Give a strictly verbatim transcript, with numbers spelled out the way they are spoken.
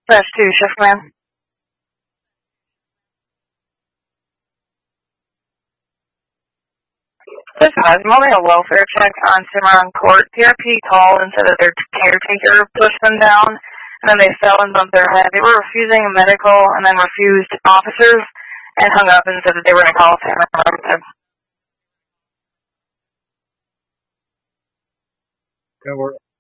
Class two shift man. This is I'm only a welfare check on Cimarron Court. P R P called and said that their caretaker pushed them down, and then they fell and bumped their head. They were refusing medical and then refused officers and hung up and said that they were going to call Cimarron. Yeah, we're